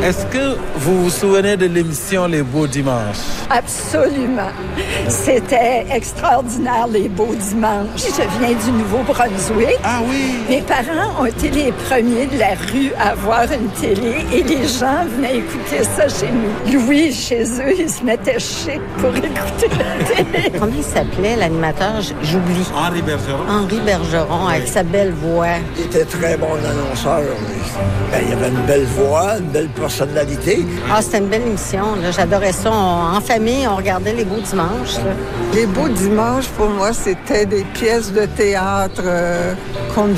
Est-ce que vous vous souvenez de l'émission Les Beaux Dimanches? Absolument. C'était extraordinaire, les Beaux Dimanches. Je viens du Nouveau-Brunswick. Ah oui? Mes parents ont été les premiers de la rue à avoir une télé et les gens venaient écouter ça chez nous. Louis, chez eux, ils se mettaient chic pour écouter la télé. Comment il s'appelait, l'animateur? J'oublie. Henri Bergeron. Henri Bergeron, avec sa belle voix. Il était très bon annonceur. Il avait une belle voix, une belle personnalité. Ah, c'était une belle émission. Là. J'adorais ça. En famille, on regardait Les Beaux Dimanches. Là. Les Beaux Dimanches, pour moi, c'était des pièces de théâtre qu'on